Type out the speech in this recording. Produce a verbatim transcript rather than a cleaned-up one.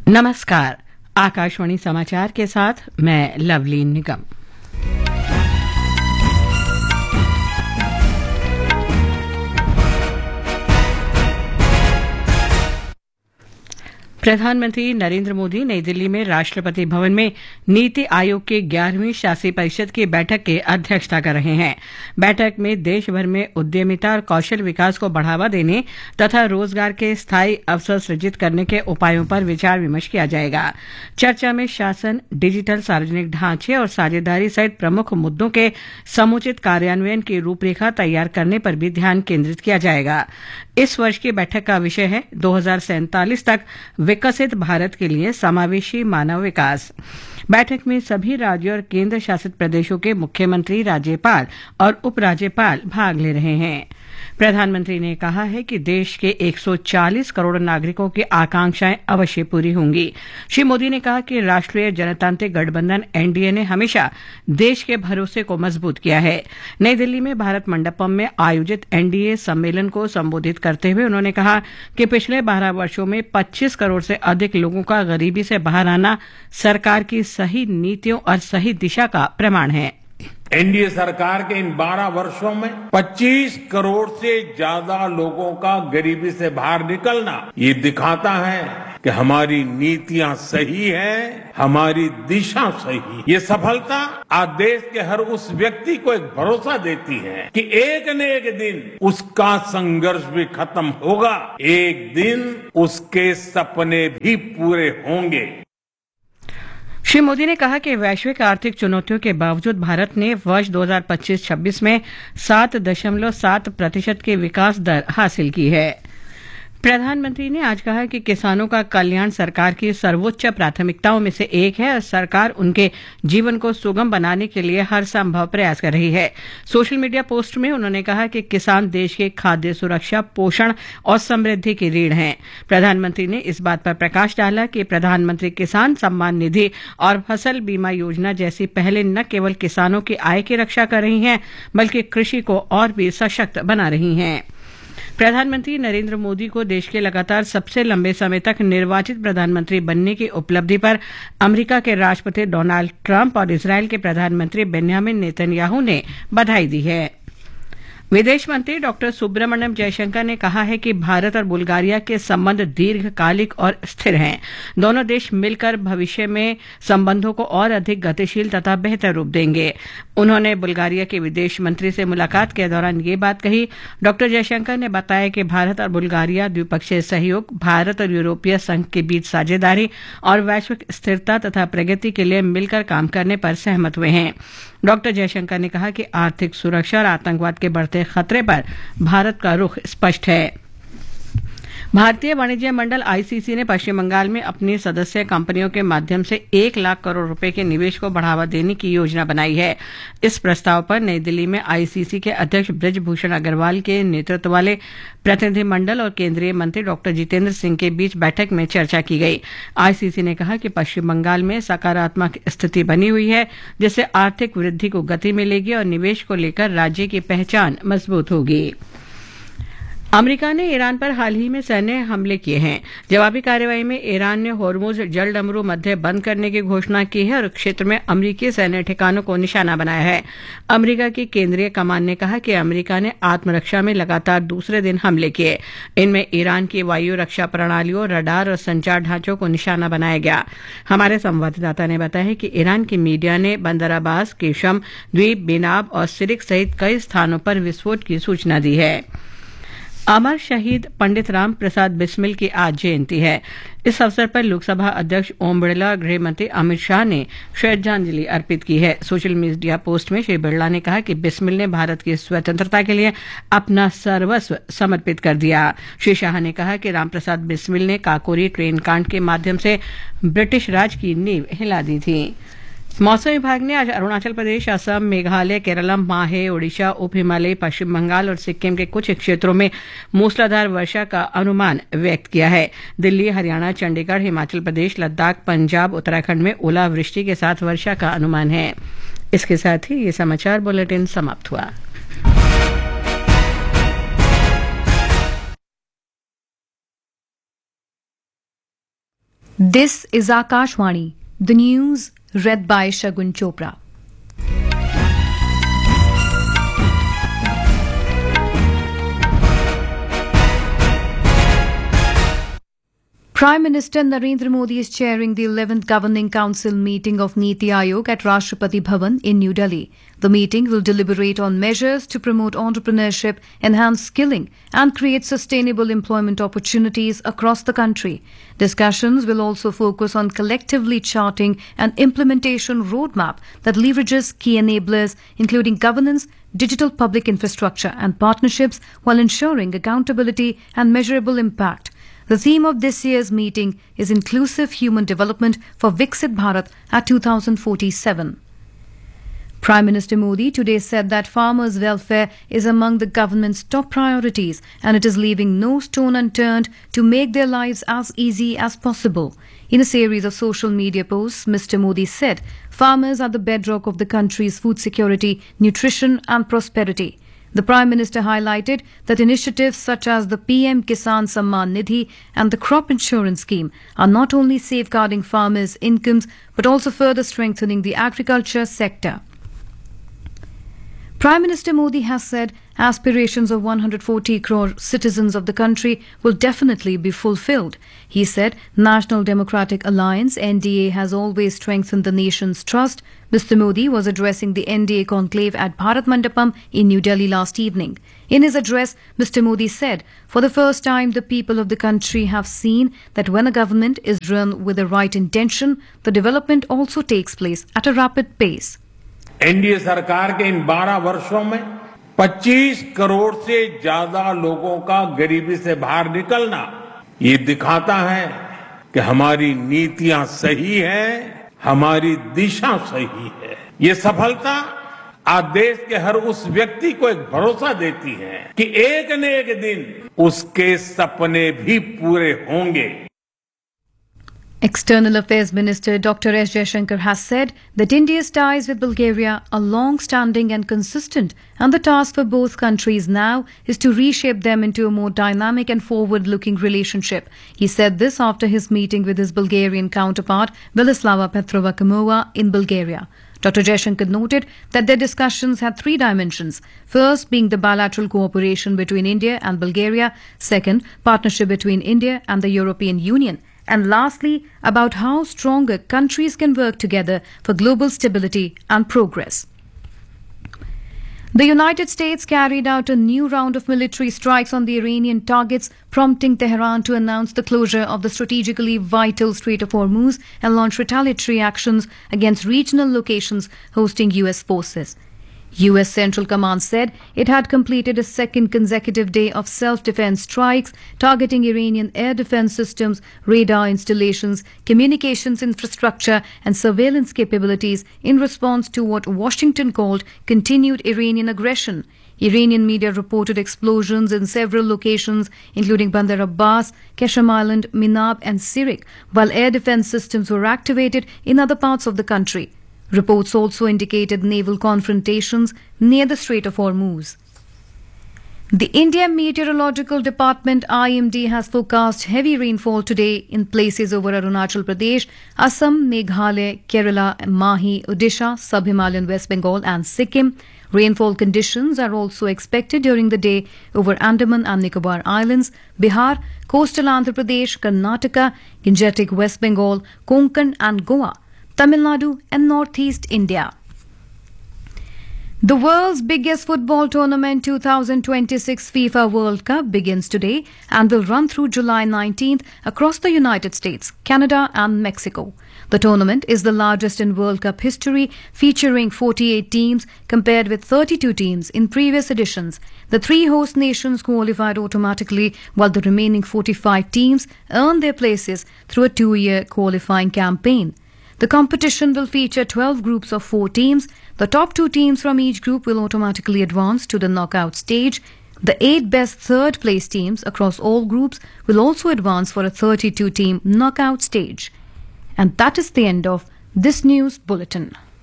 नमस्कार। आकाशवाणी समाचार के साथ मैं लवलीन निगम। प्रधानमंत्री नरेंद्र मोदी नई दिल्ली में राष्ट्रपति भवन में नीति आयोग के ग्यारहवीं शासी परिषद की बैठक की अध्यक्षता कर रहे हैं। बैठक में देश भर में उद्यमिता और कौशल विकास को बढ़ावा देने तथा रोजगार के स्थायी अवसर सृजित करने के उपायों पर विचार विमर्श किया जाएगा। चर्चा में शासन, डिजिटल सार्वजनिक ढांचे और साझेदारी सहित प्रमुख मुद्दों के समुचित कार्यान्वयन की रूपरेखा तैयार करने पर भी ध्यान केंद्रित किया जाएगा। इस वर्ष की बैठक का विषय है दो हजार सैंतालीस तक विकसित भारत के लिए समावेशी मानव विकास। बैठक में सभी राज्यों और केंद्र शासित प्रदेशों के मुख्यमंत्री, राज्यपाल और उपराज्यपाल भाग ले रहे हैं। प्रधानमंत्री ने कहा है कि देश के एक सौ चालीस करोड़ नागरिकों की आकांक्षाएं अवश्य पूरी होंगी। श्री मोदी ने कहा कि राष्ट्रीय जनतांत्रिक गठबंधन एनडीए ने हमेशा देश के भरोसे को मजबूत किया है। नई दिल्ली में भारत मंडपम में आयोजित एनडीए सम्मेलन को संबोधित करते हुए उन्होंने कहा कि पिछले बारह वर्षों में पच्चीस करोड़ से अधिक लोगों का गरीबी से बाहर आना सरकार की सही नीतियों और सही दिशा का प्रमाण है। एनडीए सरकार के इन बारह वर्षों में पच्चीस करोड़ से ज्यादा लोगों का गरीबी से बाहर निकलना ये दिखाता है कि हमारी नीतियां सही हैं, हमारी दिशा सही। ये सफलता आज देश के हर उस व्यक्ति को एक भरोसा देती है कि एक न एक दिन उसका संघर्ष भी खत्म होगा, एक दिन उसके सपने भी पूरे होंगे। श्री मोदी ने कहा कि वैश्विक आर्थिक चुनौतियों के बावजूद भारत ने वर्ष दो हजार पच्चीस छब्बीस में सात दशमलव सात प्रतिशत की विकास दर हासिल की है। प्रधानमंत्री ने आज कहा कि किसानों का कल्याण सरकार की सर्वोच्च प्राथमिकताओं में से एक है और सरकार उनके जीवन को सुगम बनाने के लिए हर संभव प्रयास कर रही है। सोशल मीडिया पोस्ट में उन्होंने कहा कि किसान देश के खाद्य सुरक्षा, पोषण और समृद्धि की रीढ़ हैं। प्रधानमंत्री ने इस बात पर प्रकाश डाला कि प्रधानमंत्री किसान सम्मान निधि और फसल बीमा योजना जैसी पहले न केवल किसानों की आय की रक्षा कर रही हैं, बल्कि कृषि को और भी सशक्त बना रही हैं। प्रधानमंत्री नरेंद्र मोदी को देश के लगातार सबसे लंबे समय तक निर्वाचित प्रधानमंत्री बनने की उपलब्धि पर अमेरिका के राष्ट्रपति डोनाल्ड ट्रंप और इजरायल के प्रधानमंत्री बेन्यामिन नेतन्याहू ने बधाई दी है। विदेश मंत्री डॉक्टर सुब्रमण्यम जयशंकर ने कहा है कि भारत और बुल्गारिया के संबंध दीर्घकालिक और स्थिर हैं। दोनों देश मिलकर भविष्य में संबंधों को और अधिक गतिशील तथा बेहतर रूप देंगे। उन्होंने बुल्गारिया के विदेश मंत्री से मुलाकात के दौरान ये बात कही। डॉक्टर जयशंकर ने बताया कि भारत और बुल्गारिया द्विपक्षीय सहयोग, भारत और यूरोपीय संघ के बीच साझेदारी और वैश्विक स्थिरता तथा प्रगति के लिए मिलकर काम करने पर सहमत हुए हैं। डॉक्टर जयशंकर ने कहा कि आर्थिक सुरक्षा और आतंकवाद के बढ़ते खतरे पर भारत का रुख स्पष्ट है। भारतीय वाणिज्य मंडल आईसीसी ने पश्चिम बंगाल में अपनी सदस्य कंपनियों के माध्यम से एक लाख करोड़ रुपए के निवेश को बढ़ावा देने की योजना बनाई है। इस प्रस्ताव पर नई दिल्ली में आईसीसी के अध्यक्ष बृजभूषण अग्रवाल के नेतृत्व वाले प्रतिनिधिमंडल और केंद्रीय मंत्री डॉक्टर जितेंद्र सिंह के बीच बैठक में चर्चा की गई। आईसीसी ने कहा कि पश्चिम बंगाल में सकारात्मक स्थिति बनी हुई है, जिससे आर्थिक वृद्धि को गति मिलेगी और निवेश को लेकर राज्य की पहचान मजबूत होगी। अमेरिका ने ईरान पर हाल ही में सैन्य हमले किए हैं। जवाबी कार्रवाई में ईरान ने होर्मुज जलडमरू मध्य बंद करने की घोषणा की है और क्षेत्र में अमेरिकी सैन्य ठिकानों को निशाना बनाया है। अमेरिका की केंद्रीय कमान ने कहा कि अमेरिका ने आत्मरक्षा में लगातार दूसरे दिन हमले किए। इनमें ईरान की वायु रक्षा प्रणालियों, रडार और संचार ढांचों को निशाना बनाया गया। हमारे संवाददाता ने बताया कि ईरान की मीडिया ने बंदर अब्बास, केशम द्वीप, बेनाब और सिरिक सहित कई स्थानों पर विस्फोट की सूचना दी है। अमर शहीद पंडित राम प्रसाद बिस्मिल की आज जयंती है। इस अवसर पर लोकसभा अध्यक्ष ओम बिड़ला और गृह मंत्री अमित शाह ने श्रद्धांजलि अर्पित की है। सोशल मीडिया पोस्ट में श्री बिड़ला ने कहा कि बिस्मिल ने भारत की स्वतंत्रता के लिए अपना सर्वस्व समर्पित कर दिया। श्री शाह ने कहा कि राम प्रसाद बिस्मिल ने काकोरी ट्रेन कांड के माध्यम से ब्रिटिश राज की नींव हिला दी थी। मौसम विभाग ने आज अरुणाचल प्रदेश, असम, मेघालय, केरलम, माहे, ओडिशा, उप हिमालय, पश्चिम बंगाल और सिक्किम के कुछ क्षेत्रों में मूसलाधार वर्षा का अनुमान व्यक्त किया है। दिल्ली, हरियाणा, चंडीगढ़, हिमाचल प्रदेश, लद्दाख, पंजाब, उत्तराखंड में ओलावृष्टि के साथ वर्षा का अनुमान है। इसके साथ ही ये समाचार बुलेटिन समाप्त हुआ। This is Akashvani, the news read by Shagun Chopra. Prime Minister Narendra Modi is chairing the eleventh Governing Council meeting of Niti Aayog at Rashtrapati Bhavan in New Delhi. The meeting will deliberate on measures to promote entrepreneurship, enhance skilling, and create sustainable employment opportunities across the country. Discussions will also focus on collectively charting an implementation roadmap that leverages key enablers, including governance, digital public infrastructure, and partnerships, while ensuring accountability and measurable impact. The theme of this year's meeting is Inclusive Human Development for Viksit Bharat at two thousand forty-seven. Prime Minister Modi today said that farmers' welfare is among the government's top priorities and it is leaving no stone unturned to make their lives as easy as possible. In a series of social media posts, Mister Modi said farmers are the bedrock of the country's food security, nutrition and prosperity. The Prime Minister highlighted that initiatives such as the P M Kisan Samman Nidhi and the crop insurance scheme are not only safeguarding farmers' incomes but also further strengthening the agriculture sector. Prime Minister Modi has said aspirations of one hundred forty crore citizens of the country will definitely be fulfilled. He said National Democratic Alliance N D A has always strengthened the nation's trust. Mister Modi was addressing the N D A conclave at Bharat Mandapam in New Delhi last evening. In his address, Mister Modi said, for the first time the people of the country have seen that when a government is run with the right intention, the development also takes place at a rapid pace. NDA सरकार के इन बारह वर्षों में पच्चीस करोड़ से ज्यादा लोगों का गरीबी से बाहर निकलना ये दिखाता है कि हमारी नीतियां सही हैं, हमारी दिशा सही है। ये सफलता आज देश के हर उस व्यक्ति को एक भरोसा देती है कि एक न एक दिन उसके सपने भी पूरे होंगे। External Affairs Minister Doctor S. Jaishankar has said that India's ties with Bulgaria are long-standing and consistent, and the task for both countries now is to reshape them into a more dynamic and forward-looking relationship. He said this after his meeting with his Bulgarian counterpart, Velislava Petrova-Kamova, in Bulgaria. Doctor Jaishankar noted that their discussions had three dimensions. First, being the bilateral cooperation between India and Bulgaria. Second, partnership between India and the European Union. And lastly, about how stronger countries can work together for global stability and progress. The United States carried out a new round of military strikes on the Iranian targets, prompting Tehran to announce the closure of the strategically vital Strait of Hormuz and launch retaliatory actions against regional locations hosting U S forces. U S Central Command said it had completed a second consecutive day of self-defense strikes targeting Iranian air defense systems, radar installations, communications infrastructure and surveillance capabilities in response to what Washington called continued Iranian aggression. Iranian media reported explosions in several locations, including Bandar Abbas, Qasem Island, Minab and Sirik, while air defense systems were activated in other parts of the country. Reports also indicated naval confrontations near the Strait of Hormuz. The Indian Meteorological Department I M D has forecast heavy rainfall today in places over Arunachal Pradesh, Assam, Meghalaya, Kerala, Mahi, Odisha, Sub-Himalayan West Bengal and Sikkim. Rainfall conditions are also expected during the day over Andaman and Nicobar Islands, Bihar, coastal Andhra Pradesh, Karnataka, Gangetic West Bengal, Konkan and Goa, Tamil Nadu and northeast India. The world's biggest football tournament two thousand twenty-six FIFA World Cup begins today and will run through July nineteenth across the United States, Canada and Mexico. The tournament is the largest in World Cup history, featuring forty-eight teams compared with thirty-two teams in previous editions. The three host nations qualified automatically, while the remaining forty-five teams earned their places through a two-year qualifying campaign. The competition will feature twelve groups of four teams. The top two teams from each group will automatically advance to the knockout stage. The eight best third-place teams across all groups will also advance for a thirty-two team knockout stage. And that is the end of this news bulletin.